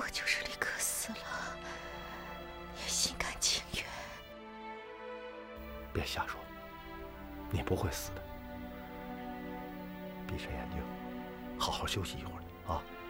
我就是立刻死了，也心甘情愿。 别瞎说，你不会死的。闭上眼睛，好好休息一会儿啊。